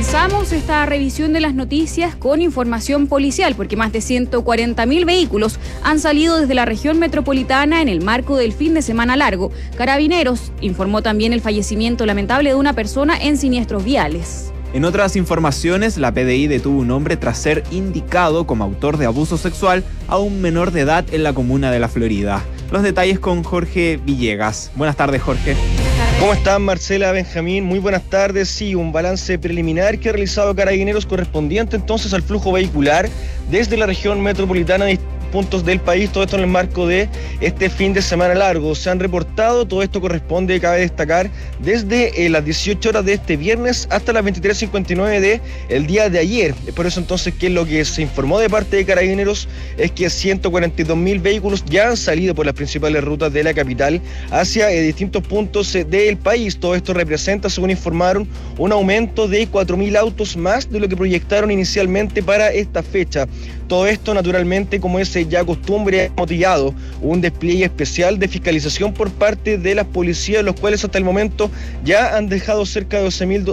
Comenzamos esta revisión de las noticias con información policial, porque más de 140.000 vehículos han salido desde la región metropolitana en el marco del fin de semana largo. Carabineros informó también el fallecimiento lamentable de una persona en siniestros viales. En otras informaciones, la PDI detuvo a un hombre tras ser indicado como autor de abuso sexual a un menor de edad en la comuna de La Florida. Los detalles con Jorge Villegas. Buenas tardes, Jorge. ¿Cómo están, Marcela, Benjamín? Muy buenas tardes. Sí, un balance preliminar que ha realizado Carabineros correspondiente entonces al flujo vehicular desde la región metropolitana de puntos del país, todo esto en el marco de este fin de semana largo. Se han reportado, todo esto corresponde, cabe destacar, desde las 18 horas de este viernes hasta las 23:59 de el día de ayer. Por eso entonces que lo que se informó de parte de Carabineros es que 142.000 vehículos ya han salido por las principales rutas de la capital hacia distintos puntos del país. Todo esto representa, según informaron, un aumento de 4.000 autos más de lo que proyectaron inicialmente para esta fecha. Todo esto, naturalmente, como es ya costumbre, ha motivado un despliegue especial de fiscalización por parte de las policías, los cuales hasta el momento ya han dejado cerca de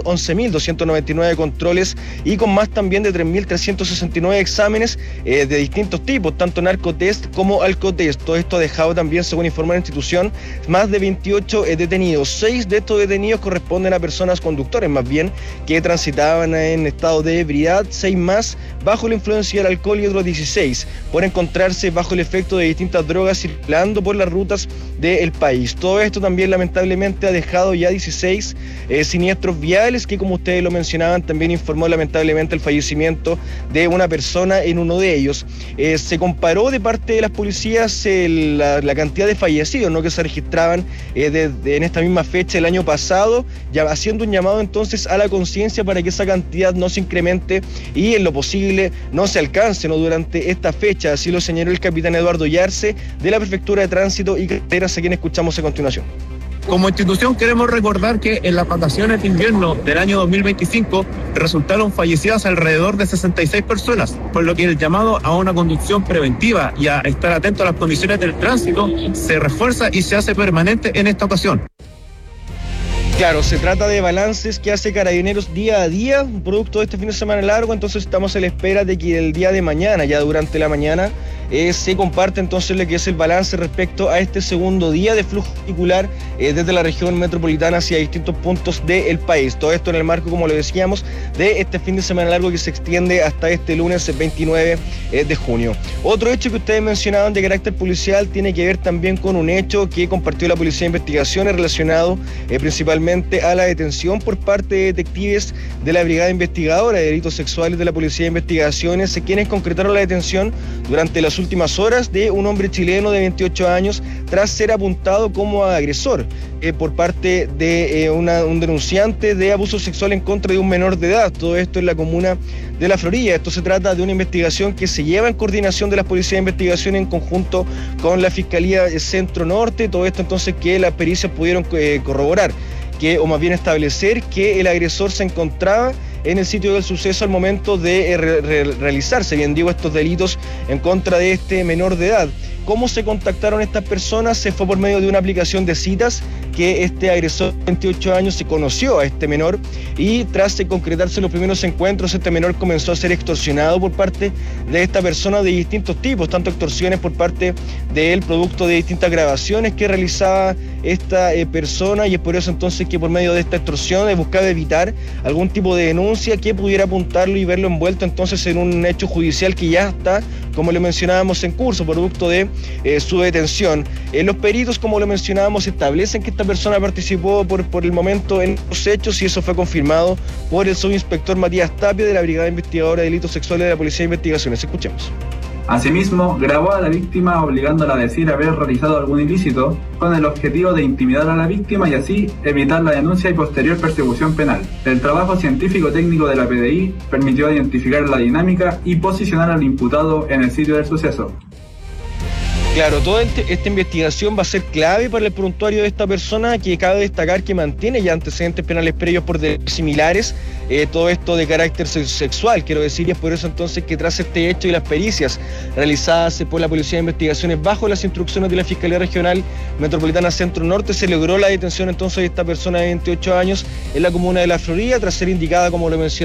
11.299 controles y con más también de 3.369 exámenes de distintos tipos, tanto narcotest como alcotest. Todo esto ha dejado también, según informa la institución, más de 28 detenidos. 6 de estos detenidos corresponden a personas conductores, más bien, que transitaban en estado de ebriedad, 6 más bajo la influencia del alcohol y otros 16 por encontrarse bajo el efecto de distintas drogas circulando por las rutas del país. Todo esto también lamentablemente ha dejado ya 16 siniestros viales que, como ustedes lo mencionaban, también informó lamentablemente el fallecimiento de una persona en uno de ellos. Se comparó de parte de las policías la cantidad de fallecidos, ¿no?, que se registraban en esta misma fecha el año pasado, ya haciendo un llamado entonces a la conciencia para que esa cantidad no se incremente y en lo posible no se alcance, ¿no?, durante esta fecha. Así lo señaló el capitán Eduardo Yarse de la Prefectura de Tránsito y Carreteras, a quien escuchamos a continuación. Como institución queremos recordar que en las vacaciones de invierno del año 2025 resultaron fallecidas alrededor de 66 personas, por lo que el llamado a una conducción preventiva y a estar atento a las condiciones del tránsito se refuerza y se hace permanente en esta ocasión. Claro, se trata de balances que hace Carabineros día a día, producto de este fin de semana largo, entonces estamos a la espera de que el día de mañana, ya durante la mañana, se comparte entonces lo que es el balance respecto a este segundo día de flujo vehicular desde la región metropolitana hacia distintos puntos del país. Todo esto en el marco, como lo decíamos, de este fin de semana largo que se extiende hasta este lunes 29 de junio. Otro hecho que ustedes mencionaban de carácter policial tiene que ver también con un hecho que compartió la Policía de Investigaciones relacionado principalmente a la detención por parte de detectives de la Brigada Investigadora de Delitos Sexuales de la Policía de Investigaciones, quienes concretaron la detención durante las últimas horas de un hombre chileno de 28 años tras ser apuntado como agresor por parte de un denunciante de abuso sexual en contra de un menor de edad. Todo esto en la comuna de La Florida. Esto se trata de una investigación que se lleva en coordinación de las policías de investigación en conjunto con la Fiscalía Centro Norte. Todo esto entonces que las pericias pudieron corroborar, o más bien establecer que el agresor se encontraba en el sitio del suceso al momento de realizarse, bien digo, estos delitos en contra de este menor de edad. ¿Cómo se contactaron estas personas? Se fue por medio de una aplicación de citas que este agresor de 28 años se conoció a este menor y tras concretarse los primeros encuentros, este menor comenzó a ser extorsionado por parte de esta persona de distintos tipos, tanto extorsiones por parte de él, producto de distintas grabaciones que realizaba esta persona, y es por eso entonces que por medio de esta extorsión buscaba evitar algún tipo de denuncia que pudiera apuntarlo y verlo envuelto entonces en un hecho judicial que ya está, como le mencionábamos, en curso, producto de su detención. Los peritos, como lo mencionábamos, establecen que esta persona participó por el momento en los hechos y eso fue confirmado por el subinspector Matías Tapia de la Brigada Investigadora de Delitos Sexuales de la Policía de Investigaciones. Escuchemos. Asimismo, grabó a la víctima obligándola a decir haber realizado algún ilícito con el objetivo de intimidar a la víctima y así evitar la denuncia y posterior persecución penal. El trabajo científico-técnico de la PDI permitió identificar la dinámica y posicionar al imputado en el sitio del suceso. Claro, toda esta investigación va a ser clave para el prontuario de esta persona, que cabe destacar que mantiene ya antecedentes penales previos por delitos similares, todo esto de carácter sexual, quiero decir, y es por eso entonces que tras este hecho y las pericias realizadas por la Policía de Investigaciones bajo las instrucciones de la Fiscalía Regional Metropolitana Centro Norte, se logró la detención entonces de esta persona de 28 años en la comuna de La Florida, tras ser indicada, como lo mencioné,